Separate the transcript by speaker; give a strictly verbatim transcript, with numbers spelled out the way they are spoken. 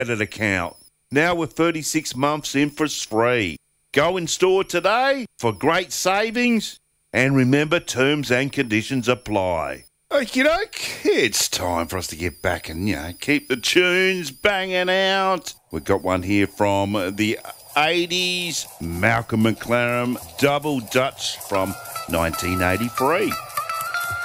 Speaker 1: credit account. Now with thirty-six months interest free. Go in store today for great savings. And remember, terms and conditions apply. Okie doke, it's time for us to get back and, you know, keep the tunes banging out. We've got one here from the eighties, Malcolm McLaren, Double Dutch from nineteen eighty-three.